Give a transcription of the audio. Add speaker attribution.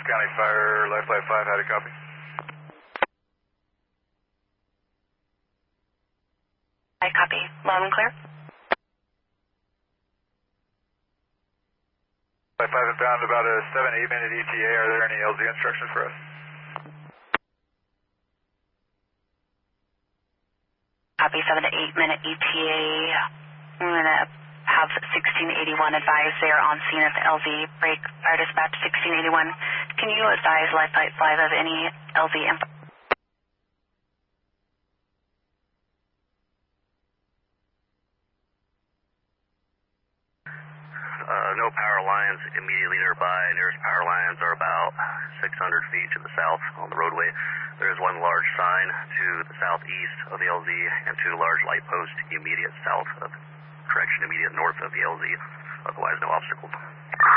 Speaker 1: County Fire, Life Flight 5, how to copy?
Speaker 2: I copy. Loud and clear.
Speaker 1: Life 5 inbound about a 7-8 minute ETA. Are there any LZ instructions for us?
Speaker 2: Copy 7 to 8 minute ETA. I'm going to have 1681 advise they are on scene at the LZ break. Fire dispatch 1681. Can you advise Life Flight 5 of any LZ info?
Speaker 3: No power lines immediately nearby. Nearest power lines are about 600 feet to the south on the roadway. There is one large sign to the southeast of the LZ and two large light posts immediate south of, immediate north of the LZ. Otherwise, no obstacle.